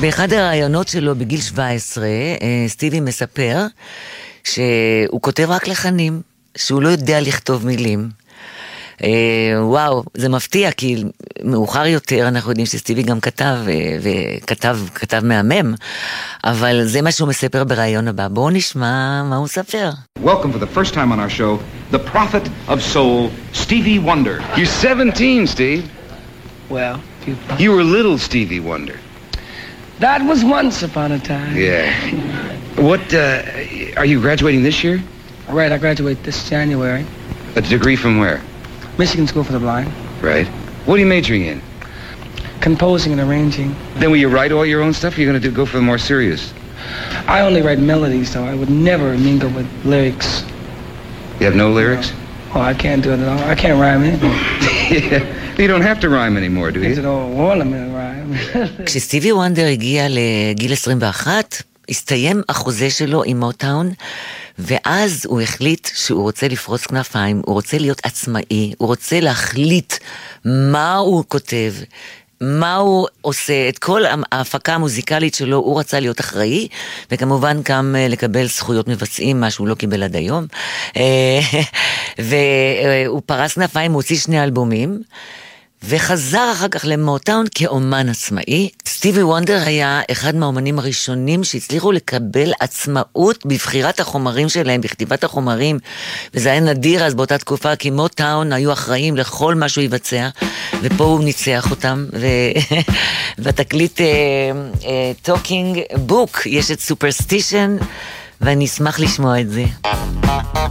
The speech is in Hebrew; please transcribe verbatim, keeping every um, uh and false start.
באחד הרעיונות שלו בגיל שבע עשרה, סטיבי מספר שהוא כותב רק לחנים, שהוא לא יודע לכתוב מילים. וואו, זה מפתיע, כי מאוחר יותר אנחנו יודעים שסטיבי גם כתב, וכתב כתב מהמם, אבל זה מה שהוא מספר ברעיון הבא. בואו נשמע מה הוא ספר. Welcome for the first time on our show, the prophet of soul, Stevie Wonder. You're seventeen, Steve. Well, you... You were little Stevie Wonder. That was once upon a time. Yeah. What, uh, are you graduating this year? Right, I graduate this January. A degree from where? Michigan School for the Blind. Right. What are you majoring in? Composing and arranging. Then will you write all your own stuff, or are you going to do, go for the more serious? I only write melodies, though. I would never mingle with lyrics. You have no lyrics? Oh, I can't do it at all. I can't rhyme anymore. Yeah. You don't have to rhyme anymore, do you? It's an old ornament rhyme. כשסטיבי וונדר הגיע לגיל עשרים ואחת, הסתיים החוזה שלו עם מוטאון, ואז הוא החליט שהוא רוצה לפרוץ כנפיים, הוא רוצה להיות עצמאי, הוא רוצה להחליט מה הוא כותב, מה הוא עושה, את כל ההפקה המוזיקלית שלו, הוא רצה להיות אחראי, וכמובן גם לקבל זכויות מבצעים, מה שהוא לא קיבל עד היום. והוא פרס כנפיים, הוא הוציא שני אלבומים, וחזר אחר כך למוטאון כאומן עצמאי. סטיבי וונדר היה אחד מהאומנים הראשונים שהצליחו לקבל עצמאות בבחירת החומרים שלהם, בכתיבת החומרים, וזה היה נדיר אז באותה תקופה, כי מוטאון היו אחראים לכל מה שהוא יבצע, ופה הוא ניצח אותם, ובתקליט טוקינג בוק יש את סופרסטישן, ואני אשמח לשמוע את זה.